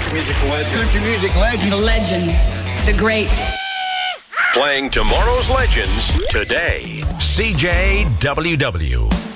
Country music legend. The legend. The great. Playing tomorrow's legends today. CJWW.